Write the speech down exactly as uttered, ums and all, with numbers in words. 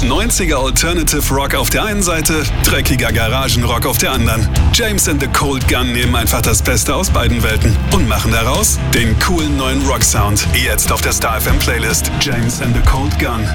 neunziger Alternative Rock auf der einen Seite, dreckiger Garagenrock auf der anderen. James and the Cold Gun nehmen einfach das Beste aus beiden Welten und machen daraus den coolen neuen Rock-Sound. Jetzt auf der Star F M Playlist. James and the Cold Gun.